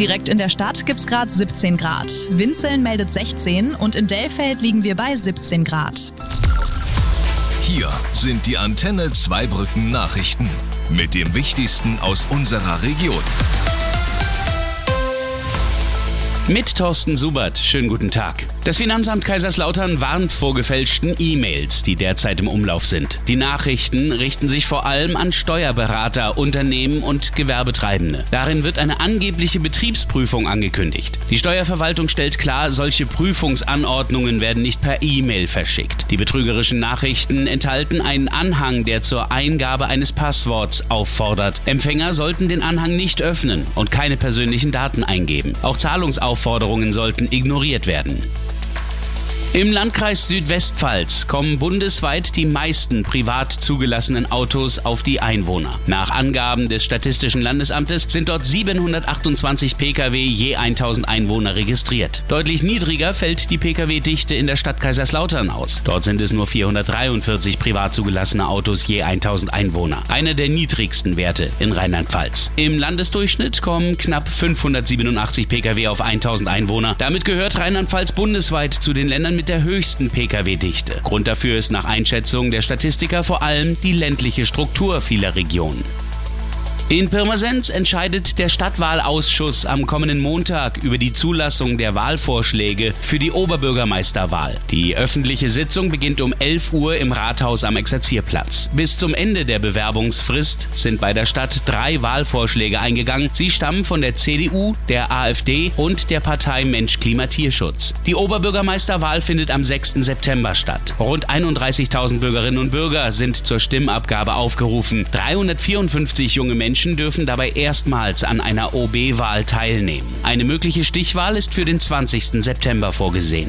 Direkt in der Stadt gibt's gerade 17 Grad. Winzeln meldet 16 und in Dellfeld liegen wir bei 17 Grad. Hier sind die Antenne Zweibrücken Nachrichten mit dem Wichtigsten aus unserer Region. Mit Thorsten Subert. Schönen guten Tag. Das Finanzamt Kaiserslautern warnt vor gefälschten E-Mails, die derzeit im Umlauf sind. Die Nachrichten richten sich vor allem an Steuerberater, Unternehmen und Gewerbetreibende. Darin wird eine angebliche Betriebsprüfung angekündigt. Die Steuerverwaltung stellt klar, solche Prüfungsanordnungen werden nicht per E-Mail verschickt. Die betrügerischen Nachrichten enthalten einen Anhang, der zur Eingabe eines Passworts auffordert. Empfänger sollten den Anhang nicht öffnen und keine persönlichen Daten eingeben. Auch Zahlungsaufforderungen sollten ignoriert werden. Im Landkreis Südwestpfalz kommen bundesweit die meisten privat zugelassenen Autos auf die Einwohner. Nach Angaben des Statistischen Landesamtes sind dort 728 Pkw je 1000 Einwohner registriert. Deutlich niedriger fällt die Pkw-Dichte in der Stadt Kaiserslautern aus. Dort sind es nur 443 privat zugelassene Autos je 1000 Einwohner. Einer der niedrigsten Werte in Rheinland-Pfalz. Im Landesdurchschnitt kommen knapp 587 Pkw auf 1000 Einwohner. Damit gehört Rheinland-Pfalz bundesweit zu den Ländern mit der höchsten Pkw-Dichte. Grund dafür ist nach Einschätzung der Statistiker vor allem die ländliche Struktur vieler Regionen. In Pirmasens entscheidet der Stadtwahlausschuss am kommenden Montag über die Zulassung der Wahlvorschläge für die Oberbürgermeisterwahl. Die öffentliche Sitzung beginnt um 11 Uhr im Rathaus am Exerzierplatz. Bis zum Ende der Bewerbungsfrist sind bei der Stadt 3 Wahlvorschläge eingegangen. Sie stammen von der CDU, der AfD und der Partei Mensch Klima Tierschutz. Die Oberbürgermeisterwahl findet am 6. September statt. Rund 31.000 Bürgerinnen und Bürger sind zur Stimmabgabe aufgerufen. 354 junge Menschen dürfen dabei erstmals an einer OB-Wahl teilnehmen. Eine mögliche Stichwahl ist für den 20. September vorgesehen.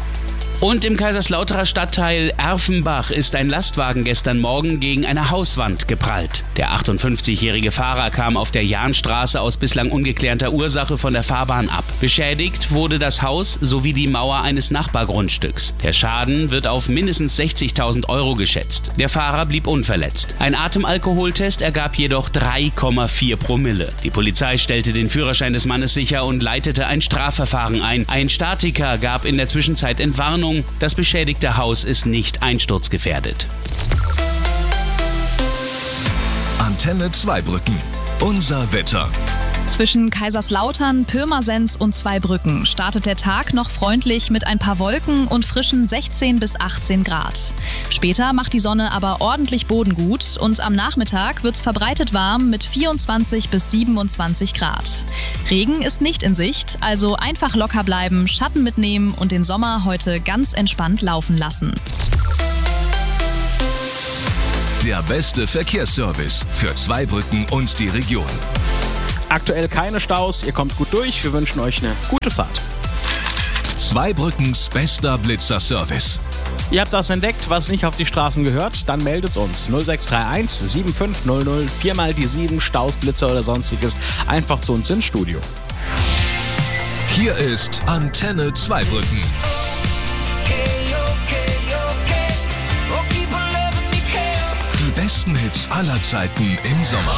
Und im Kaiserslauterer Stadtteil Erfenbach ist ein Lastwagen gestern Morgen gegen eine Hauswand geprallt. Der 58-jährige Fahrer kam auf der Jahnstraße aus bislang ungeklärter Ursache von der Fahrbahn ab. Beschädigt wurde das Haus sowie die Mauer eines Nachbargrundstücks. Der Schaden wird auf mindestens 60.000 Euro geschätzt. Der Fahrer blieb unverletzt. Ein Atemalkoholtest ergab jedoch 3,4 Promille. Die Polizei stellte den Führerschein des Mannes sicher und leitete ein Strafverfahren ein. Ein Statiker gab in der Zwischenzeit Entwarnung. Das beschädigte Haus ist nicht einsturzgefährdet. Antenne Zweibrücken. Unser Wetter. Zwischen Kaiserslautern, Pirmasens und Zweibrücken startet der Tag noch freundlich mit ein paar Wolken und frischen 16 bis 18 Grad. Später macht die Sonne aber ordentlich Boden gut und am Nachmittag wird's verbreitet warm mit 24 bis 27 Grad. Regen ist nicht in Sicht, also einfach locker bleiben, Schatten mitnehmen und den Sommer heute ganz entspannt laufen lassen. Der beste Verkehrsservice für Zweibrücken und die Region. Aktuell keine Staus, ihr kommt gut durch, wir wünschen euch eine gute Fahrt. Zweibrückens bester Blitzer-Service. Ihr habt das entdeckt, was nicht auf die Straßen gehört, dann meldet uns 0631 7500 4 mal die 7, Staus, Blitzer oder sonstiges, einfach zu uns ins Studio. Hier ist Antenne Zweibrücken. Die besten Hits aller Zeiten im Sommer.